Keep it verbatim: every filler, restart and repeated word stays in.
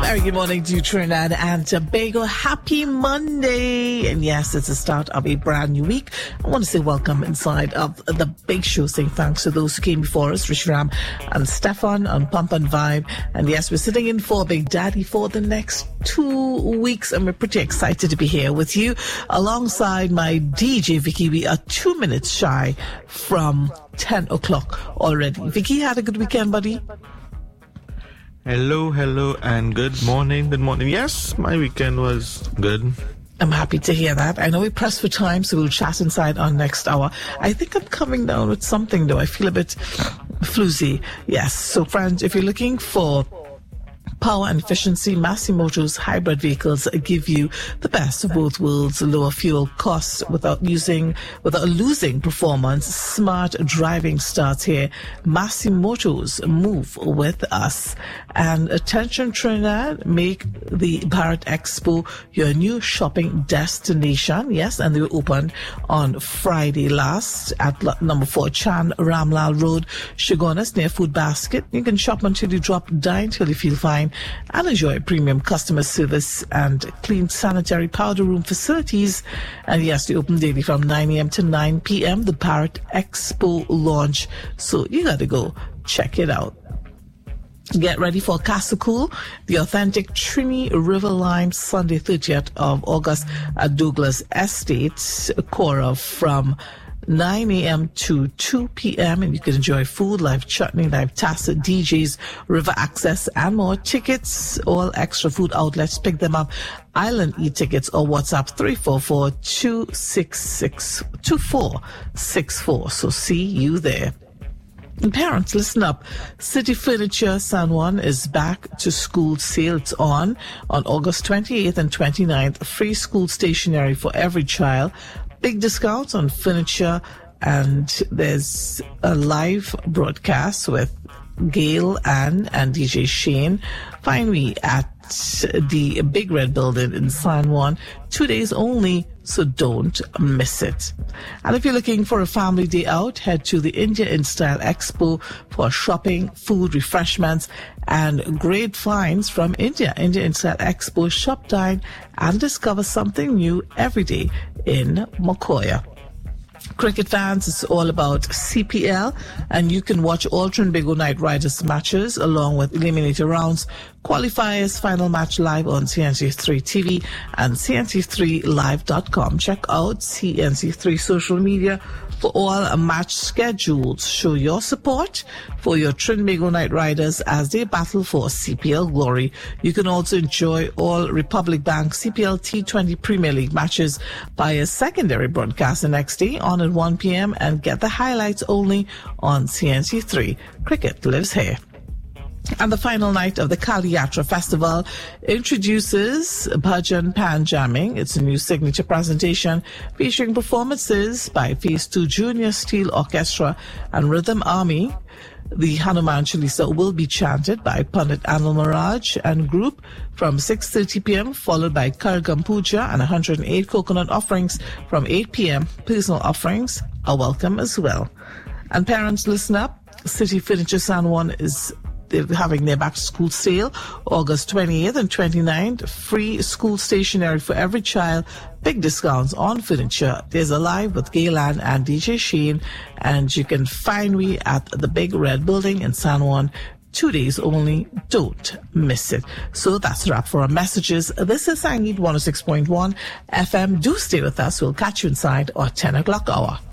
Very good morning to Trinidad and Tobago. Happy Monday. And yes, it's the start of a brand new week. I want to say welcome inside of the big show, saying thanks to those who came before us, Rishiram and Stefan on Pump and Vibe. And yes, we're sitting in for Big Daddy for the next two weeks, and we're pretty excited to be here with you alongside my D J Vicky. We are two minutes shy from ten o'clock already. Vicky, had a good weekend, buddy? Hello, hello, and good morning, good morning. Yes, my weekend was good. I'm happy to hear that. I know we pressed for time, so we'll chat inside our next hour. I think I'm coming down with something, though. I feel a bit floozy. Yes, so friends, if you're looking for power and efficiency, Massey Motors hybrid vehicles give you the best of both worlds, lower fuel costs without using, without losing performance. Smart driving starts here. Massey Motors, move with us. And attention Trinidad, make the Barrett Expo your new shopping destination. Yes, and they were opened on Friday last at number four Chan Ramlal Road, Chaguanas, near Food Basket. You can shop until you drop, dine till you feel fine, and enjoy premium customer service and clean sanitary powder room facilities. And yes, they open daily from nine a.m. to nine p.m. The Barrett Expo launch. So you gotta go check it out. Get ready for Casa Cool, the authentic Trini River Lime, Sunday thirtieth of August at Douglas Estate, Cora, from nine a.m. to two p.m. and you can enjoy food, live chutney, live tacit, D Js, river access, and more. Tickets, all extra food outlets, pick them up. Island e-tickets or WhatsApp three four four, two six six, two four six four. So see you there. And parents, listen up. City Furniture San Juan is back to school sale. It's on on August twenty-eighth and twenty-ninth. Free school stationery for every child. Big discounts on furniture, and there's a live broadcast with Gail Ann and D J Shane. Find me at the Big Red Building in San Juan. Two days only, so don't miss it. And if you're looking for a family day out, head to the India in Style Expo for shopping, food, refreshments, and great finds from India. India in Style Expo. Shop, dine, and discover something new every day in Mokoya. Cricket fans, it's all about C P L, and you can watch all Trinbago Knight Riders matches along with eliminator rounds, qualifiers, final match live on C N C three T V and C N C three live dot com. Check out C N C three social media for all match schedules. Show your support for your Trinbago Knight Riders as they battle for C P L glory. You can also enjoy all Republic Bank C P L T twenty Premier League matches by a secondary broadcast the next day on at one p.m. and get the highlights only on C N C three. Cricket lives here. And the final night of the Kali Yatra Festival introduces Bhajan Pan Jamming. It's a new signature presentation featuring performances by Phase two Junior Steel Orchestra and Rhythm Army. The Hanuman Chalisa will be chanted by Pandit Anil Maraj and group from six thirty p.m. followed by Kargam Puja and one hundred eight coconut offerings from eight p.m. Personal offerings are welcome as well. And parents, listen up. City Furniture San Juan is they're having their back to school sale August twenty-eighth and twenty-ninth. Free school stationery for every child. Big discounts on furniture. There's a live with Gaylan and D J Shane, and you can find me at the Big Red Building in San Juan. Two days only. Don't miss it. So that's a wrap for our messages. This is Sangeet one oh six point one F M. Do stay with us. We'll catch you inside our ten o'clock hour.